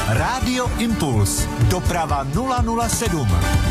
Rádio Impuls. Doprava 007.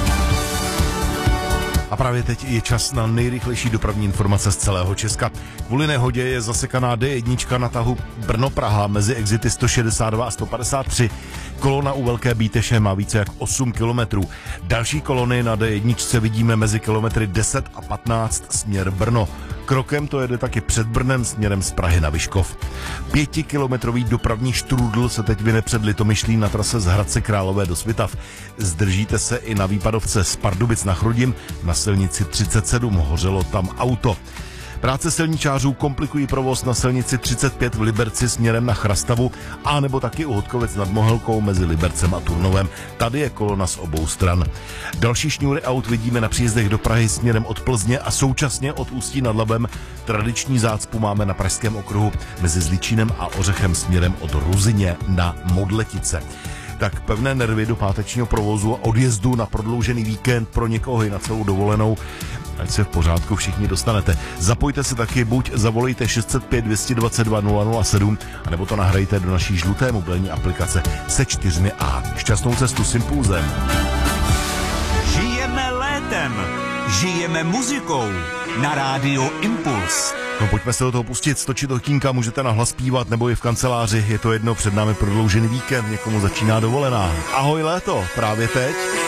A právě teď je čas na nejrychlejší dopravní informace z celého Česka. Kvůli nehodě je zasekaná D1 na tahu Brno-Praha mezi exity 162 a 153. Kolona u Velké Bíteše má více jak 8 kilometrů. Další kolony na D1 vidíme mezi kilometry 10 a 15 směr Brno. Krokem to jede taky před Brnem směrem z Prahy na Vyškov. 5kilometrový dopravní štrůdl se teď vyne před Litomyšlí na trase z Hradce Králové do Svitav. Zdržíte se i na výpadovce z Pardubic na Chrudim, na silnici 37 hořelo tam auto. Práce silničářů komplikují provoz na silnici 35 v Liberci směrem na Chrastavu a nebo taky u Hodkovec nad Mohelkou mezi Libercem a Turnovem. Tady je kolona z obou stran. Další šňůry aut vidíme na příjezdech do Prahy směrem od Plzně a současně od Ústí nad Labem. Tradiční zácpu máme na Pražském okruhu mezi Zličínem a Ořechem směrem od Ruzyně na Modletice. Tak pevné nervy do pátečního provozu a odjezdu na prodloužený víkend pro někoho i na celou dovolenou. Ať se v pořádku všichni dostanete. Zapojte se taky, buď zavolejte 605 222 007, anebo to nahrajte do naší žluté mobilní aplikace se 4A. Šťastnou cestu s Impulzem. Žijeme létem. Žijeme muzikou. Na rádiu Impuls. No pojďme se do toho pustit, stočit okýnka, můžete nahlas zpívat nebo i v kanceláři, je to jedno, před námi prodloužený víkend, někomu začíná dovolená. Ahoj léto, právě teď.